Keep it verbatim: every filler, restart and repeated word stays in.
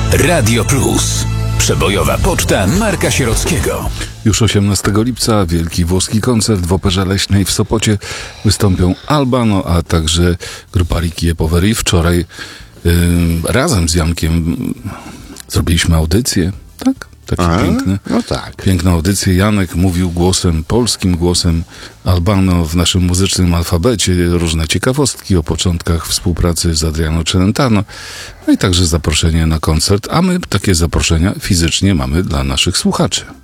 Radio Plus. Przebojowa poczta Marka Sierockiego. Już osiemnastego lipca wielki włoski koncert w Operze Leśnej w Sopocie. Wystąpią Albano, a także grupa Ricky e Poveri. Wczoraj yy, razem z Jankiem zrobiliśmy audycję, tak? Takie Aha, piękne, no tak. piękną audycję. Janek mówił głosem, polskim głosem Albano w naszym muzycznym alfabecie. Różne ciekawostki o początkach współpracy z Adriano Celentano. No i także zaproszenie na koncert. A my takie zaproszenia fizycznie mamy dla naszych słuchaczy.